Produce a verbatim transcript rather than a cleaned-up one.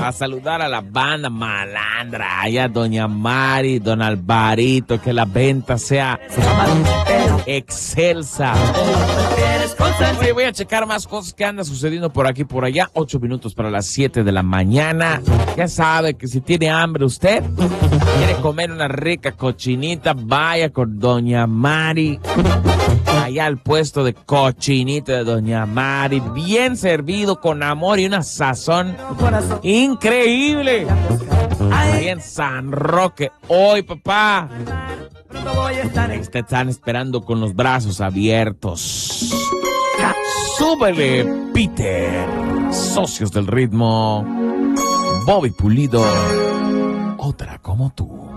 a saludar a la banda malandra, allá doña Mari, don Alvarito, que la venta sea excelsa. Oye, voy a checar más cosas que andan sucediendo por aquí por allá. Ocho minutos para las siete de la mañana. Ya sabe que si tiene hambre usted, quiere comer una rica cochinita, vaya con doña Mari, allá al puesto de cochinita de doña Mari, bien servido, con amor y una sazón increíble. Ahí en San Roque. Hoy, papá, te están esperando con los brazos abiertos. Súbele, Peter. Socios del ritmo. Bobby Pulido. Otra como tú.